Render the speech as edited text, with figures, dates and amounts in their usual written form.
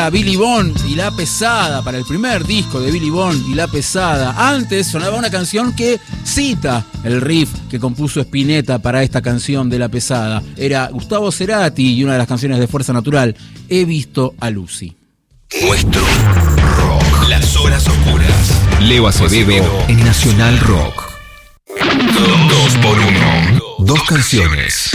era Billy Bond y La Pesada, para el primer disco de Billy Bond y La Pesada. Antes sonaba una canción que cita el riff que compuso Spinetta para esta canción de La Pesada. Era Gustavo Cerati y una de las canciones de Fuerza Natural, He visto a Lucy. Nuestro rock. Las horas oscuras. Leo Acevedo en Nacional Rock. 2x1. 2 canciones.